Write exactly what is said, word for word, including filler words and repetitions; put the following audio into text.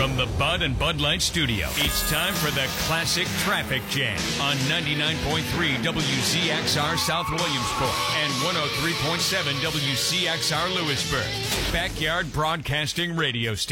From the Bud and Bud Light studio, it's time for the Classic Traffic Jam on ninety-nine point three W Z X R South Williamsport and one oh three point seven W C X R Lewisburg. Backyard Broadcasting Radio Station.